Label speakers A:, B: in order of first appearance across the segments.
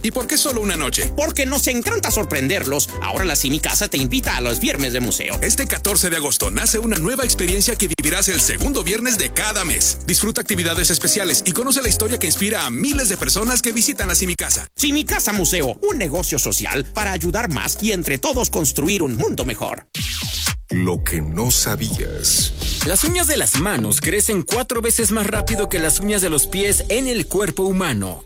A: ¿Y por qué solo una noche?
B: Porque nos encanta sorprenderlos. Ahora la Simi Casa te invita a los viernes de museo.
A: Este 14 de agosto nace una nueva experiencia que vivirás el segundo viernes de cada mes. Disfruta actividades especiales y conoce la historia que inspira a miles de personas que visitan la Simi Casa.
B: Simi Casa Museo, un negocio social para ayudar más y entre todos construir un mundo mejor.
C: Lo que no sabías.
D: Las uñas de las manos crecen 4 veces más rápido que las uñas de los pies en el cuerpo humano.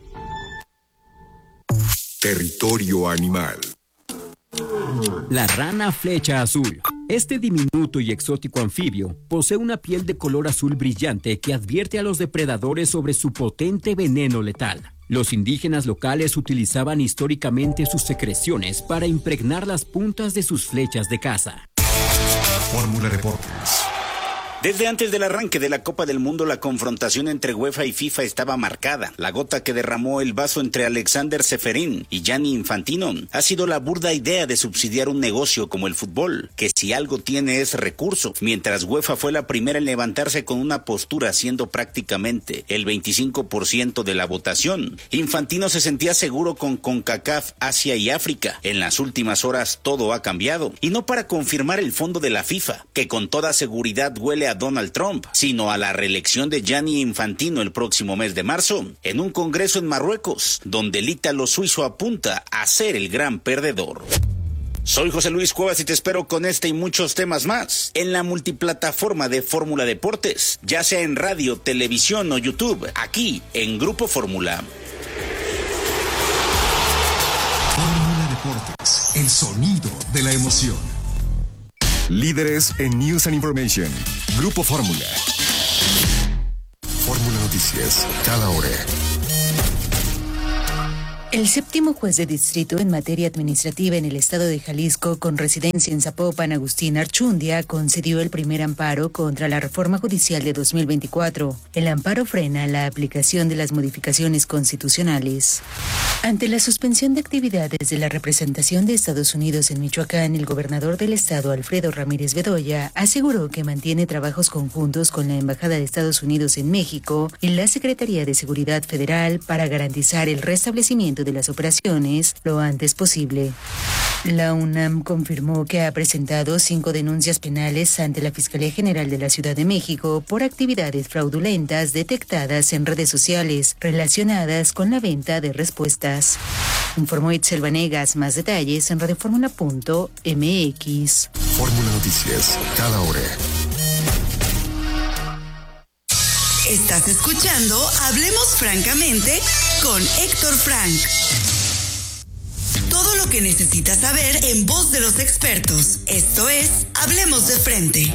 C: Territorio animal.
D: La rana flecha azul. Este diminuto y exótico anfibio posee una piel de color azul brillante que advierte a los depredadores sobre su potente veneno letal. Los indígenas locales utilizaban históricamente sus secreciones para impregnar las puntas de sus flechas de caza.
C: Fórmula Deportes.
E: Desde antes del arranque de la Copa del Mundo, la confrontación entre UEFA y FIFA estaba marcada. La gota que derramó el vaso entre Alexander Ceferín y Gianni Infantino ha sido la burda idea de subsidiar un negocio como el fútbol, que si algo tiene es recurso, mientras UEFA fue la primera en levantarse con una postura siendo prácticamente el 25% de la votación. Infantino se sentía seguro con CONCACAF, Asia y África. En las últimas horas todo ha cambiado, y no para confirmar el fondo de la FIFA, que con toda seguridad huele a Donald Trump, sino a la reelección de Gianni Infantino el próximo mes de marzo, en un congreso en Marruecos, donde el ítalo suizo apunta a ser el gran perdedor. Soy José Luis Cuevas y te espero con este y muchos temas más en la multiplataforma de Fórmula Deportes, ya sea en radio, televisión o YouTube, aquí en Grupo Fórmula.
C: Fórmula Deportes, el sonido de la emoción. Líderes en News and Information. Grupo Fórmula. Fórmula Noticias, cada hora.
F: El séptimo juez de distrito en materia administrativa en el estado de Jalisco, con residencia en Zapopan, Agustín Archundia, concedió el primer amparo contra la reforma judicial de 2024. El amparo frena la aplicación de las modificaciones constitucionales. Ante la suspensión de actividades de la representación de Estados Unidos en Michoacán, el gobernador del estado, Alfredo Ramírez Bedoya, aseguró que mantiene trabajos conjuntos con la Embajada de Estados Unidos en México y la Secretaría de Seguridad Federal para garantizar el restablecimiento de las operaciones lo antes posible. La UNAM confirmó que ha presentado 5 denuncias penales ante la Fiscalía General de la Ciudad de México por actividades fraudulentas detectadas en redes sociales relacionadas con la venta de respuestas. Informó Itzel Vanegas. Más detalles en radioformula.mx.
C: Fórmula Noticias, cada hora.
G: Estás escuchando Hablemos Francamente con Héctor Frank. Todo lo que necesitas saber en voz de los expertos. Esto es Hablemos de Frente.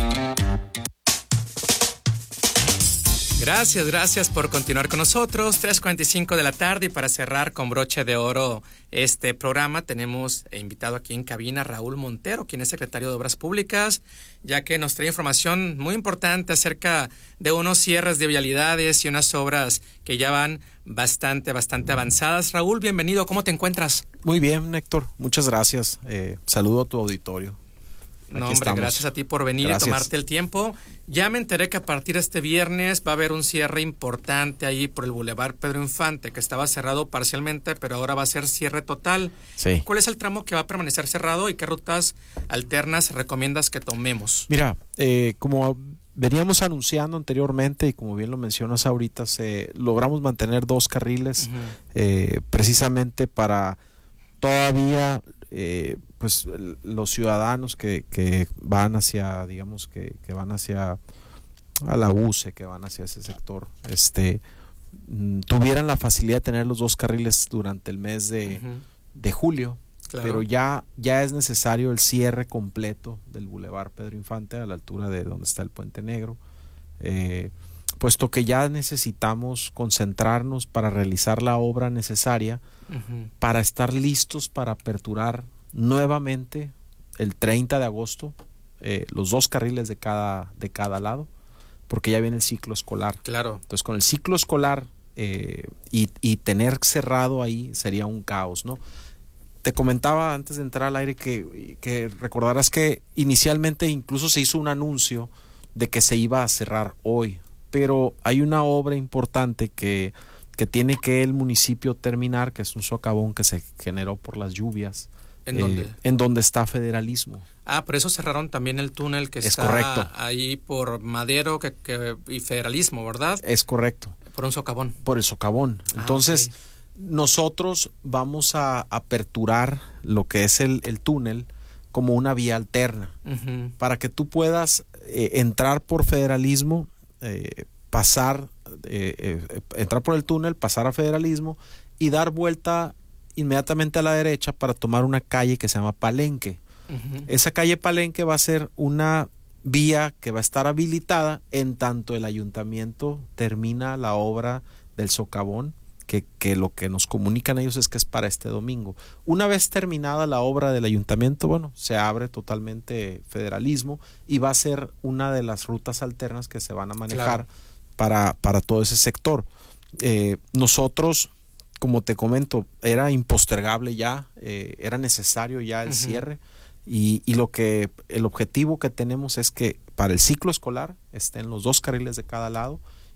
H: Gracias por continuar con nosotros. 3:45 de la tarde, y para cerrar con broche de oro este programa tenemos invitado aquí en cabina a Raúl Montero, quien es secretario de Obras Públicas, ya que nos trae información muy importante acerca de unos cierres de vialidades y unas obras que ya van bastante avanzadas. Raúl, bienvenido, ¿cómo te encuentras?
I: Muy bien, Héctor, muchas gracias. Saludo a tu auditorio.
H: No, hombre, estamos. Gracias a ti por venir y tomarte el tiempo. Ya me enteré que a partir de este viernes va a haber un cierre importante ahí por el Boulevard Pedro Infante, que estaba cerrado parcialmente, pero ahora va a ser cierre total.
I: Sí.
H: ¿Cuál es el tramo que va a permanecer cerrado y qué rutas alternas recomiendas que tomemos?
I: Mira, como veníamos anunciando anteriormente y como bien lo mencionas ahorita, logramos mantener 2 carriles, precisamente para todavía... pues los ciudadanos que van hacia, digamos, que van hacia a la UCE, que van hacia ese sector, tuvieran la facilidad de tener los 2 carriles durante el mes de julio. Claro. Pero ya es necesario el cierre completo del Boulevard Pedro Infante a la altura de donde está el Puente Negro, puesto que ya necesitamos concentrarnos para realizar la obra necesaria para estar listos para aperturar nuevamente el 30 de agosto los 2 carriles de cada lado, porque ya viene el ciclo escolar.
H: Claro.
I: Entonces, con el ciclo escolar y tener cerrado ahí sería un caos, ¿no? Te comentaba antes de entrar al aire que recordarás que inicialmente incluso se hizo un anuncio de que se iba a cerrar hoy, pero hay una obra importante que que tiene que el municipio terminar, que es un socavón que se generó por las lluvias.
H: ¿En dónde?
I: En donde está Federalismo.
H: Por eso cerraron también el túnel que está
I: correcto.
H: Ahí por Madero y Federalismo, ¿verdad?
I: Es correcto.
H: Por un socavón.
I: Por el socavón. Entonces,
H: okay.
I: Nosotros vamos a aperturar lo que es el túnel como una vía alterna, para que tú puedas entrar por Federalismo, entrar por el túnel, pasar a Federalismo y dar vuelta inmediatamente a la derecha para tomar una calle que se llama Palenque. Esa calle Palenque va a ser una vía que va a estar habilitada en tanto el ayuntamiento termina la obra del socavón, que lo que nos comunican ellos es que es para este domingo. Una vez terminada la obra del ayuntamiento, bueno, se abre totalmente Federalismo y va a ser una de las rutas alternas que se van a manejar para todo ese sector. Nosotros, como te comento, era impostergable ya, era necesario ya el cierre, y el objetivo que tenemos es que para el ciclo escolar estén los 2 carriles de cada lado,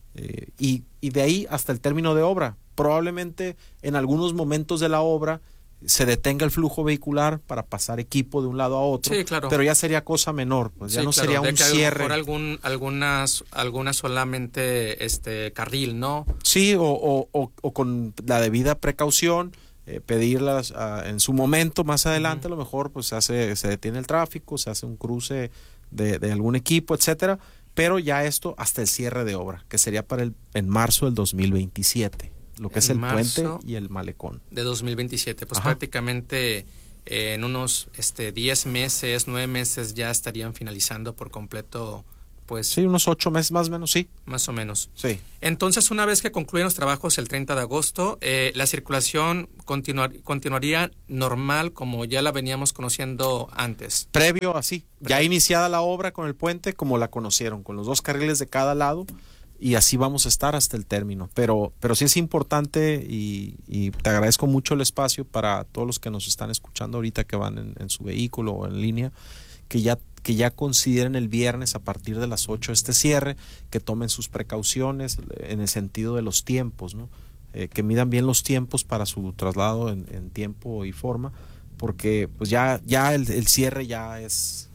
I: y de ahí hasta el término de obra. Probablemente en algunos momentos de la obra se detenga el flujo vehicular para pasar equipo de un lado a otro,
H: sí, claro.
I: Pero ya sería cosa menor, pues ya no sería un
H: que
I: cierre.
H: A lo mejor algunas solamente carril, ¿no?
I: Sí, o con la debida precaución, pedirlas en su momento más adelante. A lo mejor pues se detiene el tráfico, se hace un cruce de algún equipo, etcétera, pero ya esto hasta el cierre de obra, que sería en marzo del 2027. Lo que es el puente y el malecón.
H: De 2027, pues prácticamente en unos 10 meses, 9 meses ya estarían finalizando por completo, pues.
I: Sí, unos 8 meses más o menos, sí.
H: Más o menos.
I: Sí.
H: Entonces, una vez que concluyen los trabajos el 30 de agosto, la circulación continuaría normal como ya la veníamos conociendo antes.
I: Previo así, ya iniciada la obra con el puente como la conocieron, con los 2 carriles de cada lado. Y así vamos a estar hasta el término. Pero sí es importante y te agradezco mucho el espacio para todos los que nos están escuchando ahorita que van en su vehículo o en línea, que ya consideren el viernes a partir de las 8 este cierre, que tomen sus precauciones en el sentido de los tiempos, ¿no? Que midan bien los tiempos para su traslado en tiempo y forma, porque pues ya el cierre ya es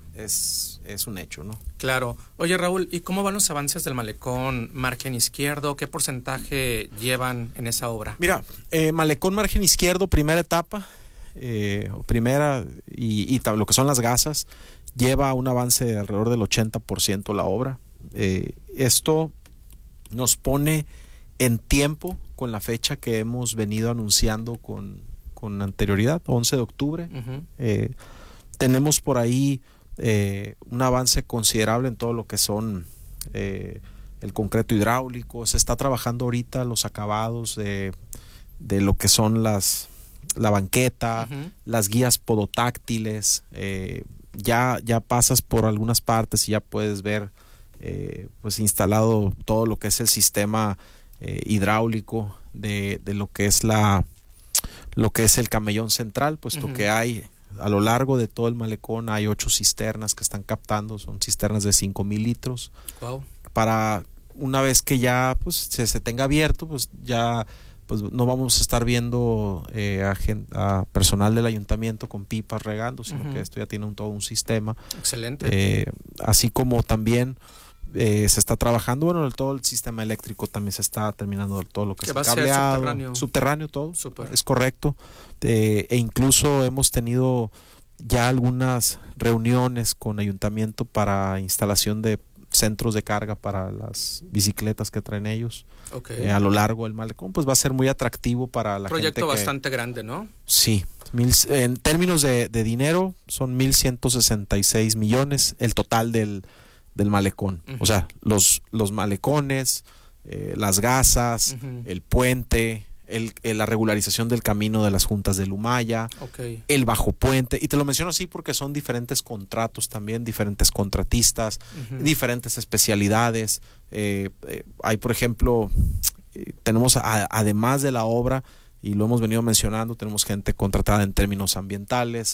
I: un hecho, ¿no?
H: Claro. Oye, Raúl, ¿y cómo van los avances del malecón margen izquierdo? ¿Qué porcentaje llevan en esa obra?
I: Mira, malecón margen izquierdo, primera etapa, y lo que son las gasas, lleva un avance de alrededor del 80% la obra. Esto nos pone en tiempo con la fecha que hemos venido anunciando con anterioridad, 11 de octubre. Tenemos por ahí un avance considerable en todo lo que son el concreto hidráulico. Se está trabajando ahorita los acabados de lo que son la banqueta, las guías podotáctiles. Ya pasas por algunas partes y ya puedes ver pues instalado todo lo que es el sistema hidráulico de lo que es el camellón central, puesto que hay a lo largo de todo el malecón hay 8 cisternas que están captando, son cisternas de 5,000 litros.
H: Wow.
I: Para una vez que ya pues se tenga abierto, pues ya pues no vamos a estar viendo a personal del ayuntamiento con pipas regando, sino que esto ya tiene todo un sistema.
H: Excelente.
I: Así como también se está trabajando, bueno, todo el sistema eléctrico también se está terminando, todo lo que es cableado, subterráneo todo.
H: Super.
I: Es correcto. E incluso hemos tenido ya algunas reuniones con ayuntamiento para instalación de centros de carga para las bicicletas que traen ellos.
H: Okay.
I: A lo largo del malecón, pues va a ser muy atractivo para la gente.
H: Proyecto bastante grande, ¿no?
I: Sí, en términos de dinero son 1,166 millones el total del malecón. O sea, los malecones, las gasas, el puente, la regularización del camino de las juntas de Lumaya, el bajo puente, y te lo menciono así porque son diferentes contratos también, diferentes contratistas, diferentes especialidades. Hay, por ejemplo, tenemos además de la obra, y lo hemos venido mencionando, tenemos gente contratada en términos ambientales,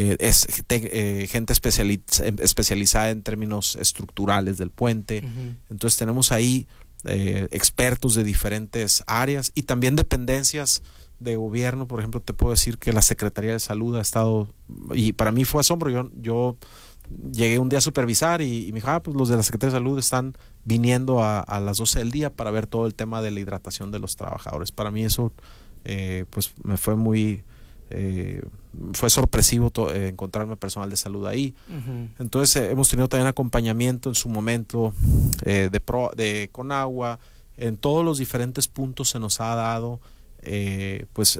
I: gente especializada en términos estructurales del puente. Entonces tenemos ahí expertos de diferentes áreas y también dependencias de gobierno. Por ejemplo, te puedo decir que la Secretaría de Salud ha estado, y para mí fue asombro, yo llegué un día a supervisar y me dijo, pues los de la Secretaría de Salud están viniendo a las 12 del día para ver todo el tema de la hidratación de los trabajadores. Para mí eso pues me fue fue sorpresivo encontrarme personal de salud ahí. Entonces hemos tenido también acompañamiento en su momento de Conagua. En todos los diferentes puntos se nos ha dado pues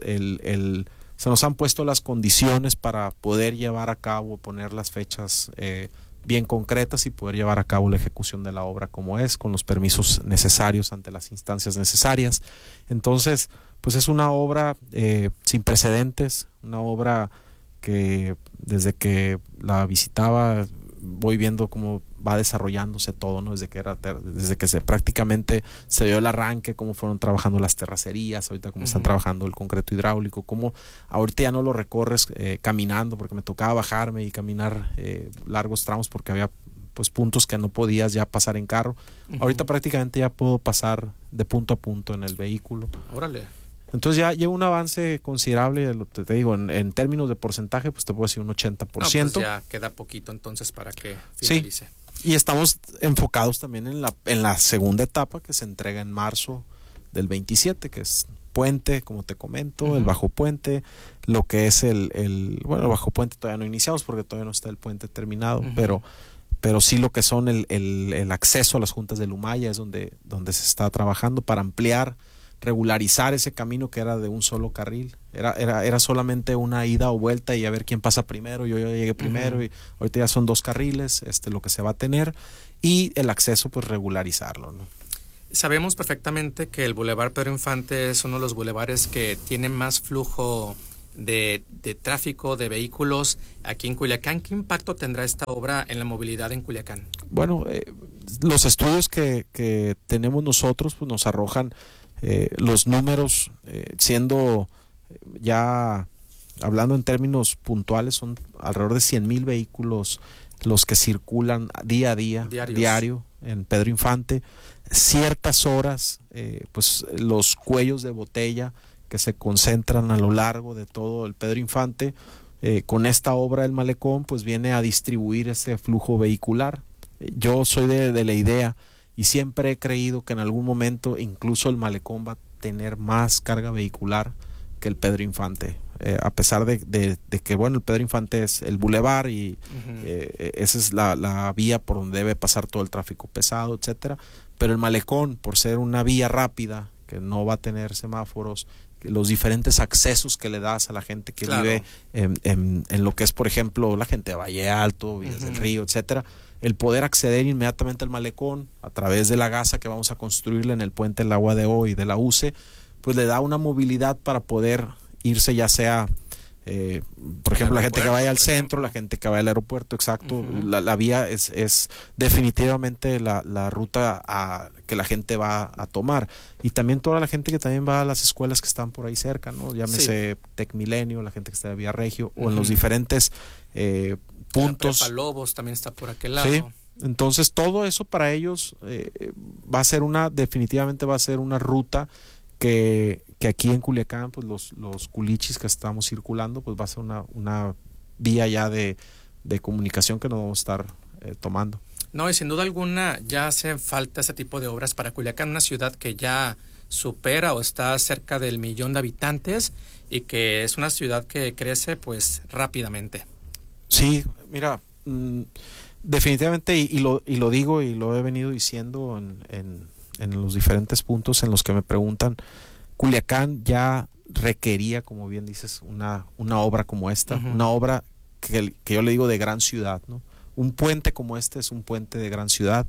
I: se nos han puesto las condiciones para poder llevar a cabo, poner las fechas bien concretas y poder llevar a cabo la ejecución de la obra como es, con los permisos necesarios ante las instancias necesarias. Entonces, pues es una obra sin precedentes, una obra que desde que la visitaba voy viendo cómo va desarrollándose todo, ¿no? Desde que prácticamente se dio el arranque, cómo fueron trabajando las terracerías, ahorita cómo están trabajando el concreto hidráulico, cómo ahorita ya no lo recorres caminando, porque me tocaba bajarme y caminar largos tramos porque había pues puntos que no podías ya pasar en carro. Ahorita prácticamente ya puedo pasar de punto a punto en el vehículo.
H: Órale.
I: Entonces ya lleva un avance considerable, te digo, en términos de porcentaje, pues te puedo decir un 80%.
H: No, pues ya queda poquito entonces para que finalice.
I: Sí, y estamos enfocados también en la segunda etapa que se entrega en marzo del 27, que es puente, como te comento, el bajo puente, lo que es el bajo puente todavía no iniciamos porque todavía no está el puente terminado, pero sí lo que son el acceso a las juntas de Lumaya es donde se está trabajando para ampliar, regularizar ese camino que era de un solo carril. Era solamente una ida o vuelta y a ver quién pasa primero. Yo ya llegué primero y ahorita ya son 2 carriles, lo que se va a tener, y el acceso pues regularizarlo, ¿no?
H: Sabemos perfectamente que el Boulevard Pedro Infante es uno de los bulevares que tiene más flujo de tráfico, de vehículos aquí en Culiacán. ¿Qué impacto tendrá esta obra en la movilidad en Culiacán? Bueno,
I: los estudios que tenemos nosotros pues nos arrojan los números, siendo ya hablando en términos puntuales, son alrededor de 100,000 vehículos los que circulan día a día, diario en Pedro Infante. Ciertas horas, pues los cuellos de botella que se concentran a lo largo de todo el Pedro Infante, con esta obra del malecón, pues viene a distribuir ese flujo vehicular. Yo soy de la idea y siempre he creído que en algún momento incluso el malecón va a tener más carga vehicular que el Pedro Infante, a pesar de que bueno, el Pedro Infante es el bulevar y esa es la vía por donde debe pasar todo el tráfico pesado, etcétera, pero el malecón, por ser una vía rápida que no va a tener semáforos, los diferentes accesos que le das a la gente que vive en lo que es, por ejemplo, la gente de Valle Alto, Villas del Río, etcétera, el poder acceder inmediatamente al malecón a través de la gasa que vamos a construirle en el puente del Agua de Hoy y de la UCE, pues le da una movilidad para poder irse, ya sea por ejemplo, la gente que vaya al centro, la gente que vaya al aeropuerto, exacto. La vía es definitivamente la ruta que la gente va a tomar, y también toda la gente que también va a las escuelas que están por ahí cerca, ¿no? Llámese Tec Milenio, la gente que está de Vía Regio o en los diferentes puntos.
H: La Prepa Lobos también está por aquel lado.
I: Sí. Entonces todo eso para ellos va a ser definitivamente va a ser una ruta que aquí en Culiacán, pues los culichis que estamos circulando, pues va a ser una vía ya de comunicación que nos vamos a estar tomando.
H: No, y sin duda alguna ya hace falta ese tipo de obras para Culiacán, una ciudad que ya supera o está cerca del 1,000,000 de habitantes y que es una ciudad que crece pues rápidamente.
I: Sí, mira, definitivamente, y lo digo y lo he venido diciendo en los diferentes puntos en los que me preguntan, Culiacán ya requería, como bien dices, una obra como esta, una obra que yo le digo de gran ciudad, ¿no? Un puente como este es un puente de gran ciudad,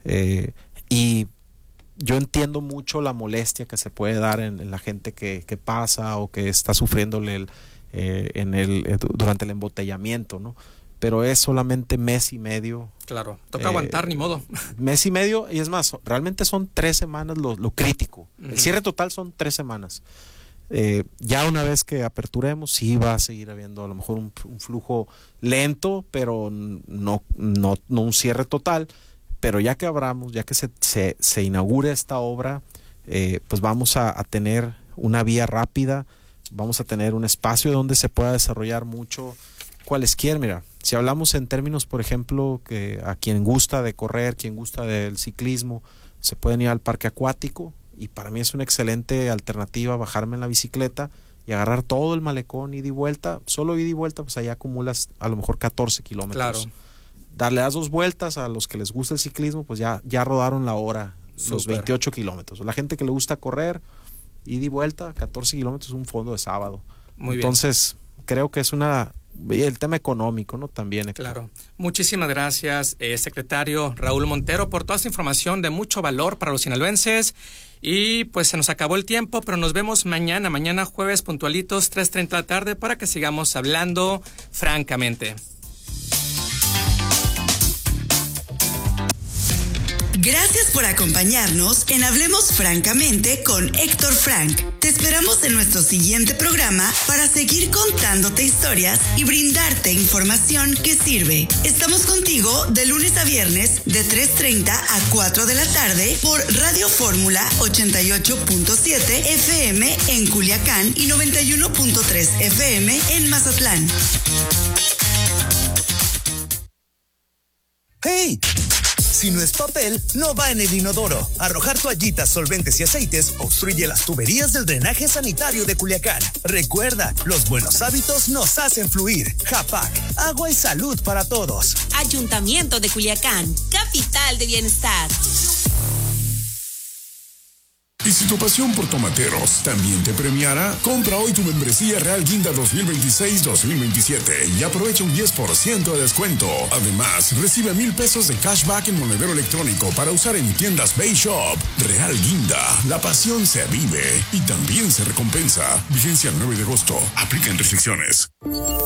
I: y yo entiendo mucho la molestia que se puede dar en la gente que pasa o que está sufriéndole durante el embotellamiento, ¿no? Pero es solamente mes y medio.
H: Claro, toca aguantar, ni modo.
I: Mes y medio, y es más, realmente son 3 semanas lo crítico. El cierre total son 3 semanas. Ya una vez que aperturemos, sí va a seguir habiendo a lo mejor un flujo lento, pero no un cierre total. pero ya que abramos, ya que se inaugure esta obra, pues vamos a tener una vía rápida, vamos a tener un espacio donde se pueda desarrollar mucho cualesquier. Mira, si hablamos en términos, por ejemplo, que a quien gusta de correr, quien gusta del ciclismo, se pueden ir al parque acuático, y para mí es una excelente alternativa bajarme en la bicicleta y agarrar todo el malecón, ida y vuelta. Solo ida y vuelta, pues allá acumulas a lo mejor 14 kilómetros.
H: Claro.
I: Darle las 2 vueltas a los que les gusta el ciclismo, pues ya rodaron la hora, los 28 kilómetros. La gente que le gusta correr, ida y vuelta, 14 kilómetros, un fondo de sábado.
H: Muy
I: Entonces, creo que es el tema económico, ¿no? También.
H: Claro. Muchísimas gracias, secretario Raúl Montero, por toda esta información de mucho valor para los sinaloenses. Y pues se nos acabó el tiempo, pero nos vemos mañana jueves puntualitos, 3:30 de la tarde, para que sigamos hablando francamente.
G: Gracias por acompañarnos en Hablemos Francamente con Héctor Frank. Te esperamos en nuestro siguiente programa para seguir contándote historias y brindarte información que sirve. Estamos contigo de lunes a viernes de 3:30 a 4 de la tarde por Radio Fórmula 88.7 FM en Culiacán y 91.3 FM en Mazatlán.
J: ¡Hey! Si no es papel, no va en el inodoro. Arrojar toallitas, solventes y aceites obstruye las tuberías del drenaje sanitario de Culiacán. Recuerda, los buenos hábitos nos hacen fluir. Japac, agua y salud para todos.
K: Ayuntamiento de Culiacán, capital de bienestar.
L: Y si tu pasión por tomateros también te premiara, compra hoy tu membresía Real Guinda 2026-2027 y aprovecha un 10% de descuento. Además, recibe 1,000 pesos de cashback en monedero electrónico para usar en tiendas Bay Shop. Real Guinda, la pasión se vive y también se recompensa. Vigencia el 9 de agosto. Aplican restricciones.